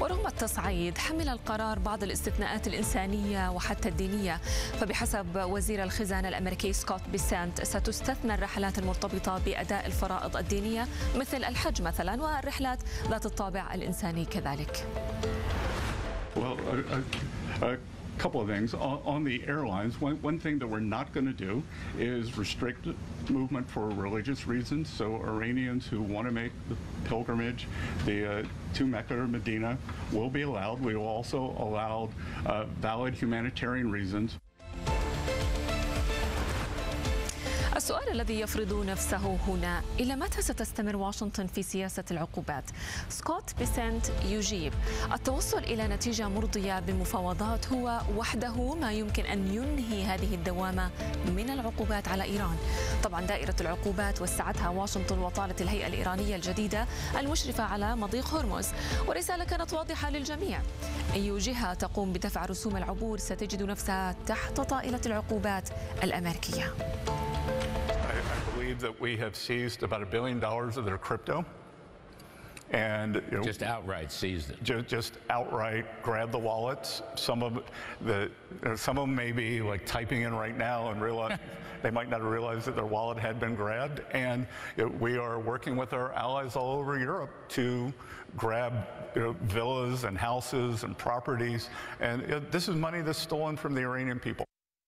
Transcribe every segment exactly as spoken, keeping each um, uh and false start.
ورغم التصعيد حمل القرار بعض الاستثناءات الإنسانية وحتى الدينية. فبحسب وزير الخزانة الأمريكي سكوت بيسنت ستستثنى الرحلات المرتبطة بأداء الفرائض الدينية مثل الحج مثلا، والرحلات ذات الطابع الإنساني كذلك. Well, uh, uh, a couple of things. On, on the airlines, one, one thing that we're not going to do is restrict movement for religious reasons. So Iranians who want to make the pilgrimage the, uh, to Mecca or Medina will be allowed. We will also allow uh, valid humanitarian reasons. السؤال الذي يفرض نفسه هنا: إلى متى ستستمر واشنطن في سياسة العقوبات؟ سكوت بيسنت يجيب: التوصل إلى نتيجة مرضية بالمفاوضات هو وحده ما يمكن أن ينهي هذه الدوامة من العقوبات على إيران. طبعا دائرة العقوبات وسعتها واشنطن وطالت الهيئة الإيرانية الجديدة المشرفة على مضيق هرمز، ورسالة كانت واضحة للجميع: أي جهة تقوم بدفع رسوم العبور ستجد نفسها تحت طائلة العقوبات الأمريكية. That we have seized about a billion dollars of their crypto, and you know, just outright seized it. Just, just outright grabbed the wallets. Some of the, you know, some of them may be like typing in right now and realize they might not have realized that their wallet had been grabbed. And you know, we are working with our allies all over Europe to grab you know, villas and houses and properties. And you know, this is money that's stolen from the Iranian people.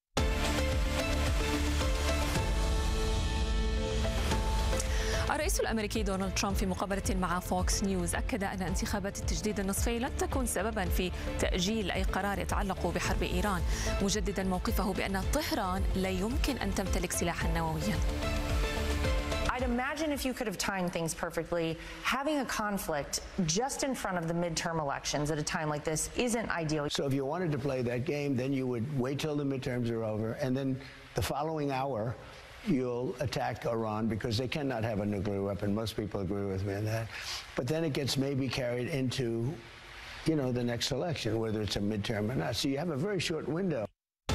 الرئيس الأمريكي دونالد ترامب في مقابلة مع فوكس نيوز أكد أن انتخابات التجديد النصفي لن تكون سببا في تأجيل أي قرار يتعلق بحرب إيران، مجددا موقفه بأن طهران لا يمكن أن تمتلك سلاحا نوويا. I'd imagine if you could have timed things perfectly, having a conflict just in front of the midterm elections at a time like this isn't ideal. So if you wanted to play that game, then you would wait till the midterms are over, and then the following hour you'll attack Iran because they cannot have a nuclear weapon. Most people agree with me on that. But then it gets maybe carried into, you know, the next election, whether it's a midterm or not. So you have a very short window.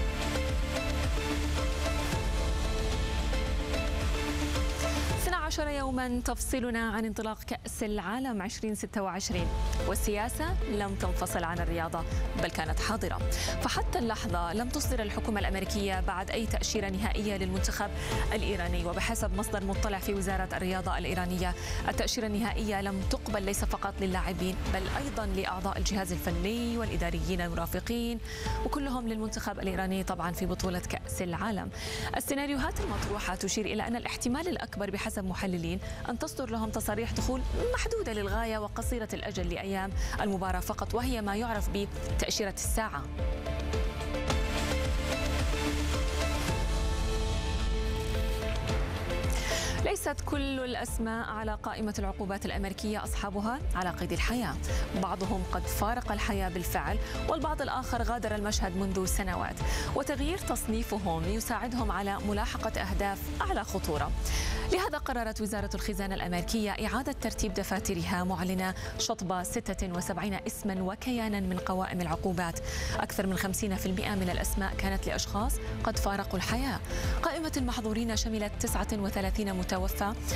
عشر يوما تفصلنا عن انطلاق كأس العالم ألفين وستة وعشرين، والسياسة لم تنفصل عن الرياضة بل كانت حاضرة. فحتى اللحظة لم تصدر الحكومة الأمريكية بعد أي تأشيرة نهائية للمنتخب الإيراني. وبحسب مصدر مطلع في وزارة الرياضة الإيرانية، التأشيرة النهائية لم تقبل ليس فقط للاعبين بل أيضا لأعضاء الجهاز الفني والإداريين المرافقين، وكلهم للمنتخب الإيراني طبعا في بطولة كأس العالم. السيناريوهات المطروحة تشير إلى أن الاحتمال الأكبر بحسب محللين أن تصدر لهم تصاريح دخول محدودة للغاية وقصيرة الأجل لأيام المباراة فقط، وهي ما يعرف بتأشيرة الساعة. ليست كل الأسماء على قائمة العقوبات الأمريكية أصحابها على قيد الحياة، بعضهم قد فارق الحياة بالفعل، والبعض الآخر غادر المشهد منذ سنوات، وتغيير تصنيفهم يساعدهم على ملاحقة أهداف أعلى خطورة. لهذا قررت وزارة الخزانة الأمريكية إعادة ترتيب دفاترها، معلنة شطب ستة وسبعين اسما وكيانا من قوائم العقوبات. أكثر من خمسين بالمئة من الأسماء كانت لأشخاص قد فارقوا الحياة. قائمة المحظورين شملت تسعة وثلاثين متوفى